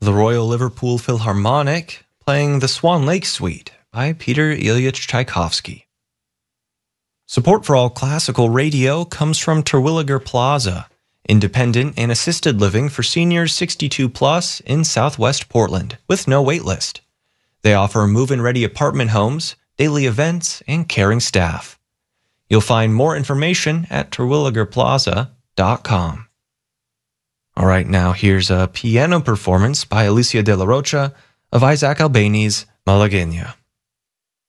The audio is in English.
the Royal Liverpool Philharmonic playing the Swan Lake Suite by Peter Ilyich Tchaikovsky. Support for All Classical Radio comes from Terwilliger Plaza, independent and assisted living for seniors 62 plus in Southwest Portland, with no waitlist. They offer move-in ready apartment homes, daily events, and caring staff. You'll find more information at terwilligerplaza.com. All right, now here's a piano performance by Alicia de la Rocha of Isaac Albéniz' Malagueña.